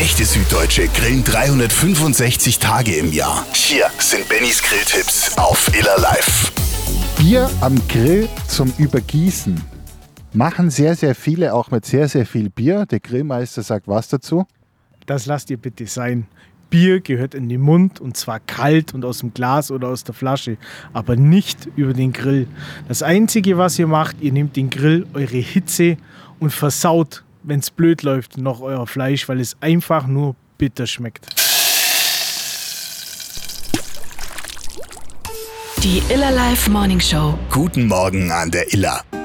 Echte Süddeutsche grillen 365 Tage im Jahr. Hier sind Bennys Grilltipps auf Iller Live. Bier am Grill zum Übergießen. Machen sehr, sehr viele, auch mit sehr, sehr viel Bier. Der Grillmeister sagt was dazu? Das lasst ihr bitte sein. Bier gehört in den Mund und zwar kalt und aus dem Glas oder aus der Flasche, aber nicht über den Grill. Das Einzige, was ihr macht, ihr nehmt den Grill, eure Hitze und versaut, wenn es blöd läuft, noch euer Fleisch, weil es einfach nur bitter schmeckt. Die Iller Live Morning Show. Guten Morgen an der Iller.